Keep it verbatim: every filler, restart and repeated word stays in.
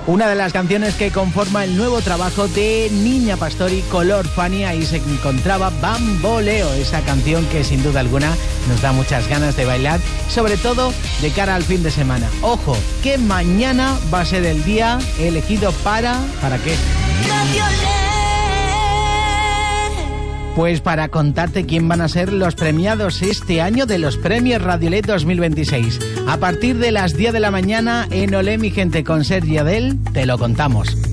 Una de las canciones que conforma el nuevo trabajo de Niña Pastori, Color Fanny. Ahí se encontraba Bamboleo, esa canción que sin duda alguna nos da muchas ganas de bailar, sobre todo de cara al fin de semana. Ojo, que mañana va a ser el día elegido para... ¿Para qué? Pues para contarte quién van a ser los premiados este año de los premios Radiolet dos mil veintiséis. A partir de las diez de la mañana en Olé, mi gente, con Sergi Adel, te lo contamos.